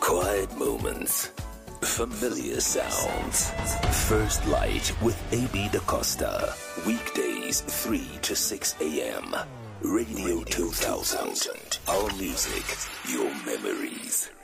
Quiet moments, familiar sounds. First Light with AB Da Costa. Weekdays 3 to 6 a.m. Radio 2000. Our music, your memories.